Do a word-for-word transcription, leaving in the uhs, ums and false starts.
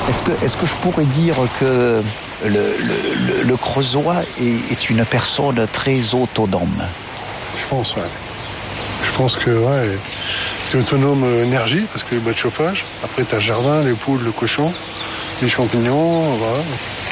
Est-ce que, est-ce que je pourrais dire que le, le, le, le Creusois est, est une personne très autonome? Je pense, ouais. Je pense que, ouais, c'est autonome énergie, parce que les boîtes de chauffage. Après, t'as le jardin, les poules, le cochon, les champignons, voilà.